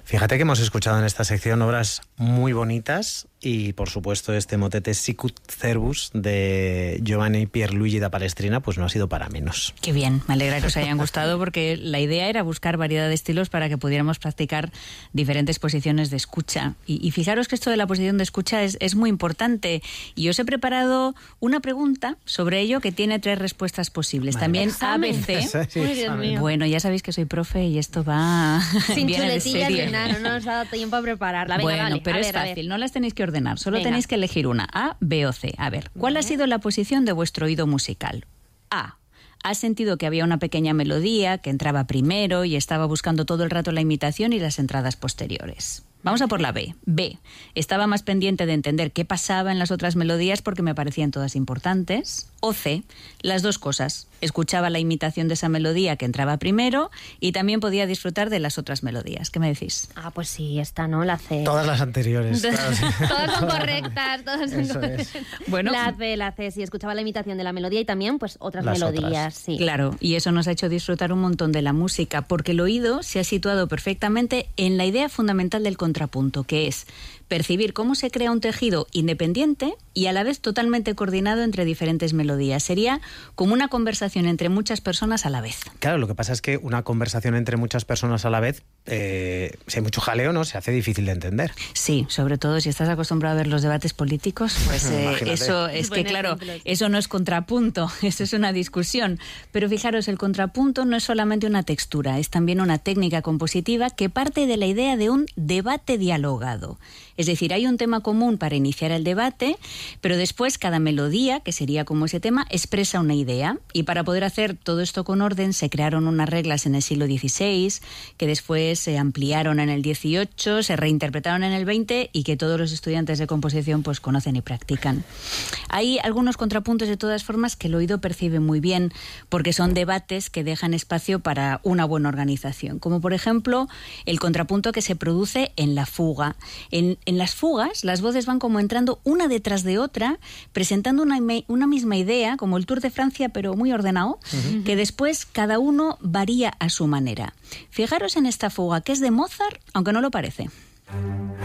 Fíjate que hemos escuchado en esta sección obras muy bonitas y, por supuesto, este motete Sicut Cervus de Giovanni Pierluigi da Palestrina, pues no ha sido para menos. Qué bien, me alegra que os hayan gustado, porque la idea era buscar variedad de estilos para que pudiéramos practicar diferentes posiciones de escucha. Y fijaros que esto de la posición de escucha es muy importante. Y os he preparado una pregunta sobre ello que tiene 3 respuestas posibles. Vale. También ¿Examen? ABC. Uy, Dios mío. Bueno, ya sabéis que soy profe y esto va Sin viene de chuletillas serie. ni nada, no nos ha dado tiempo a prepararla. Venga, Bueno, dale, pero a es ver, a ver. fácil, no las tenéis que ordenar, solo Venga. tenéis que elegir una, A, B o C. A ver, ¿cuál ha sido la posición de vuestro oído musical? A. ¿Has sentido que había una pequeña melodía que entraba primero y estaba buscando todo el rato la imitación y las entradas posteriores? Vamos a por la B. B. Estaba más pendiente de entender qué pasaba en las otras melodías porque me parecían todas importantes. O C. Las dos cosas. Escuchaba la imitación de esa melodía que entraba primero y también podía disfrutar de las otras melodías. ¿Qué me decís? Ah, pues sí, esta, ¿no? La C. Todas las anteriores. Claro, sí. Todas son correctas, todas son Eso correctas. es. Bueno, La C, sí, escuchaba la imitación de la melodía y también, pues, otras Las melodías, otras. sí. claro, y eso nos ha hecho disfrutar un montón de la música, porque el oído se ha situado perfectamente en la idea fundamental del contrapunto, que es percibir cómo se crea un tejido independiente y a la vez totalmente coordinado entre diferentes melodías. Sería como una conversación entre muchas personas a la vez. Claro, lo que pasa es que una conversación entre muchas personas a la vez, si hay mucho jaleo, ¿no? Se hace difícil de entender. Sí, sobre todo si estás acostumbrado a ver los debates políticos, pues Imagínate. eso es que, Buen claro, ejemplo, sí. eso no es contrapunto, eso es una discusión. Pero fijaros, el contrapunto no es solamente una textura, es también una técnica compositiva que parte de la idea de un debate dialogado. Es decir, hay un tema común para iniciar el debate, pero después cada melodía, que sería como ese tema, expresa una idea. Y para poder hacer todo esto con orden se crearon unas reglas en el siglo XVI, que después se ampliaron en el XVIII, se reinterpretaron en el XX y que todos los estudiantes de composición pues conocen y practican. Hay algunos contrapuntos de todas formas que el oído percibe muy bien, porque son debates que dejan espacio para una buena organización. Como por ejemplo el contrapunto que se produce en la fuga. En las fugas, las voces van como entrando una detrás de otra, presentando una misma idea, como el Tour de Francia, pero muy ordenado, que después cada uno varía a su manera. Fijaros en esta fuga, que es de Mozart, aunque no lo parece.